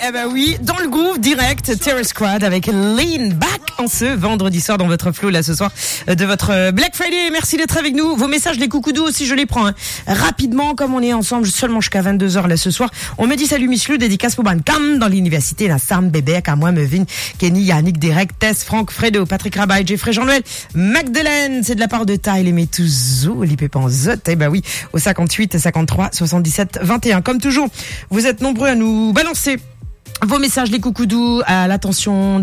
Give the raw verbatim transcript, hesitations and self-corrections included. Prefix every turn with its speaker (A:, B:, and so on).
A: eh ben oui, dans le groove direct, Terror Squad avec Lean Back en ce vendredi soir dans votre flow là ce soir de votre Black Friday. Merci d'être avec nous. Vos messages, les coucous aussi, je les prends hein. rapidement comme on est ensemble seulement jusqu'à vingt-deux heures là ce soir. On me dit salut Miss Lou, dédicace pour Ban Cam dans l'université, la Sam, Bébé, à moi, Mevin, Kenny, Yannick, Derek, Tess, Franck, Fredo, Patrick Rabaille, Jeffrey, Jean-Noël, Magdeleine, c'est de la part de Tyle et Métouzo, Lipépanzot, eh ben oui, au cinquante-huit, cinquante-trois, soixante-dix-sept, vingt et un. Comme toujours, vous êtes nombreux à nous balancer vos messages, les coucoudous, à l'attention